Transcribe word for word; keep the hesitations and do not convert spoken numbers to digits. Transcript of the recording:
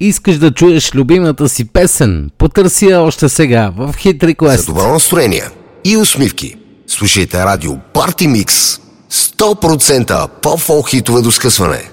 Искаш да чуеш любимата си песен? Потърси я още сега в Hit Request. За добро настроение и усмивки слушайте радио Party Mix. сто процента по-фолк хитове до скъсване.